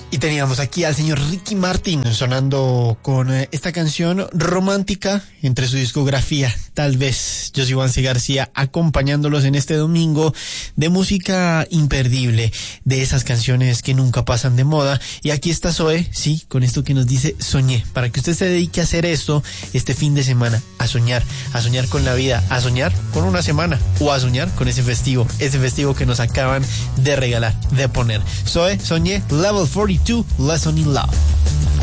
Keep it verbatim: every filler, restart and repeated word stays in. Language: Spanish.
Y teníamos aquí al señor Ricky Martin sonando con eh, esta canción romántica entre su discografía. Tal vez yo soy Juanse García, acompañándolos en este domingo de música imperdible, de esas canciones que nunca pasan de moda. Y aquí está Zoe, sí, con esto que nos dice Soñé, para que usted se dedique a hacer esto este fin de semana, a soñar, a soñar con la vida, a soñar con una semana o a soñar con ese festivo, ese festivo que nos acaban de regalar, de poner. Zoe, Soñé, Level cuarenta y dos, Lesson in Love.